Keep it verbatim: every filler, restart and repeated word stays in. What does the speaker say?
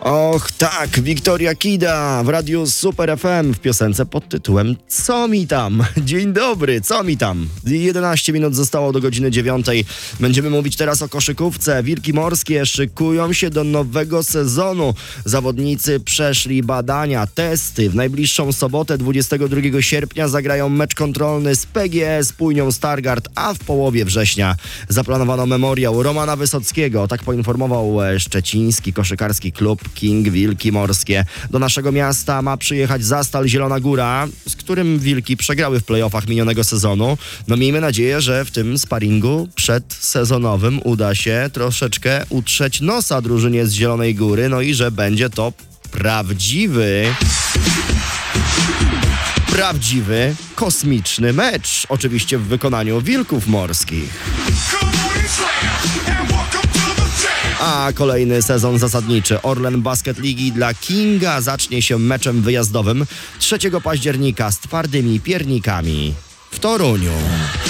Och tak, Wiktoria Kida w Radiu Super F M w piosence pod tytułem Co mi tam? Dzień dobry, co mi tam? jedenaście minut zostało do godziny dziewiątej. Będziemy mówić teraz o koszykówce. Wilki Morskie szykują się do nowego sezonu. Zawodnicy przeszli badania, testy. W najbliższą sobotę, dwudziestego drugiego sierpnia, zagrają mecz kontrolny z P G S Pójnią Stargard, a w połowie września zaplanowano memoriał Romana Wysockiego. Tak poinformował szczeciński koszykarski klub King Wilki Morskie. Do naszego miasta ma przyjechać Zastal Zielona Góra, z którym Wilki przegrały w playoffach minionego sezonu. No miejmy nadzieję, że w tym sparingu przedsezonowym uda się troszeczkę utrzeć nosa drużynie z Zielonej Góry, no i że będzie to prawdziwy... Prawdziwy, kosmiczny mecz. Oczywiście w wykonaniu Wilków Morskich. A kolejny sezon zasadniczy Orlen Basket Ligi dla Kinga zacznie się meczem wyjazdowym trzeciego października z twardymi piernikami w Toruniu.